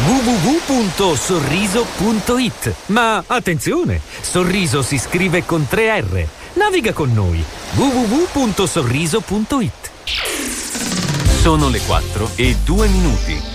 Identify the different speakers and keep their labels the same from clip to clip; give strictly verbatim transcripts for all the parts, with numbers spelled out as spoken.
Speaker 1: w w w punto sorriso punto i t. Ma attenzione, Sorriso si scrive con tre R. Naviga con noi. w w w punto sorriso punto i t.
Speaker 2: Sono le quattro e due minuti.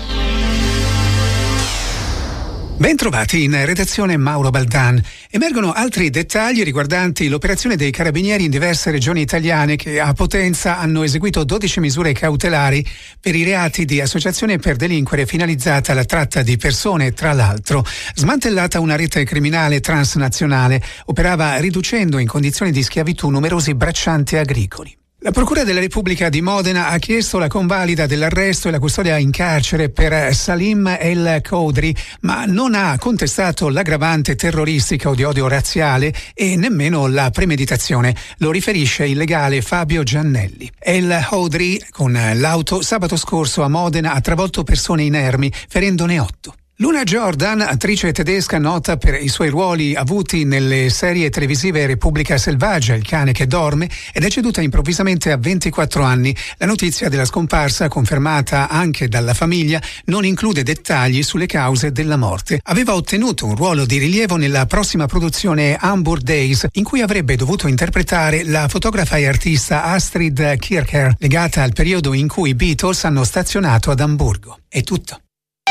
Speaker 3: Bentrovati in redazione Mauro Baldan. Emergono altri dettagli riguardanti l'operazione dei carabinieri in diverse regioni italiane che a Potenza hanno eseguito dodici misure cautelari per i reati di associazione per delinquere finalizzata alla tratta di persone. Tra l'altro, smantellata una rete criminale transnazionale, operava riducendo in condizioni di schiavitù numerosi braccianti agricoli. La Procura della Repubblica di Modena ha chiesto la convalida dell'arresto e la custodia in carcere per Salim El Khoudry, ma non ha contestato l'aggravante terroristica o di odio razziale e nemmeno la premeditazione. Lo riferisce il legale Fabio Giannelli. El Khoudry, con l'auto, sabato scorso a Modena ha travolto persone inermi, ferendone otto. Luna Jordan, attrice tedesca nota per i suoi ruoli avuti nelle serie televisive Repubblica Selvaggia, Il cane che dorme, è deceduta improvvisamente a ventiquattro anni. La notizia della scomparsa, confermata anche dalla famiglia, non include dettagli sulle cause della morte. Aveva ottenuto un ruolo di rilievo nella prossima produzione Hamburg Days, in cui avrebbe dovuto interpretare la fotografa e artista Astrid Kircher, legata al periodo in cui i Beatles hanno stazionato ad Amburgo. È tutto.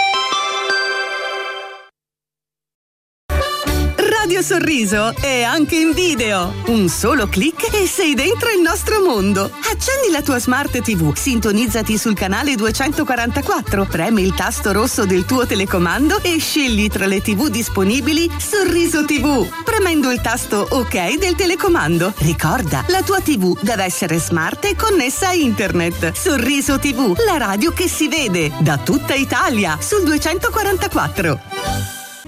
Speaker 4: Radio Sorriso è anche in video. Un solo click e sei dentro il nostro mondo. Accendi la tua Smart ti vu, sintonizzati sul canale duecentoquarantaquattro, premi il tasto rosso del tuo telecomando e scegli tra le ti vu disponibili Sorriso ti vu, premendo il tasto OK del telecomando. Ricorda, la tua ti vu deve essere smart e connessa a internet. Sorriso ti vu, la radio che si vede da tutta Italia sul duecentoquarantaquattro.